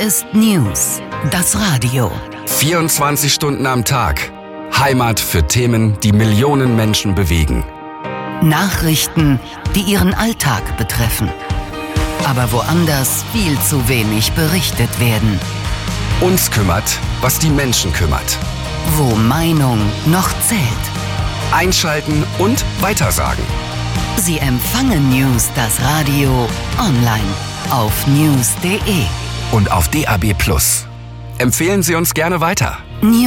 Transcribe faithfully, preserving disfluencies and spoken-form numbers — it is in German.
ist News, das Radio. vierundzwanzig Stunden am Tag. Heimat für Themen, die Millionen Menschen bewegen. Nachrichten, die ihren Alltag betreffen. Aber woanders viel zu wenig berichtet werden. Uns kümmert, was die Menschen kümmert. Wo Meinung noch zählt. Einschalten und weitersagen. Sie empfangen News, das Radio, online auf news punkt de Und auf D A B plus. Empfehlen Sie uns gerne weiter. News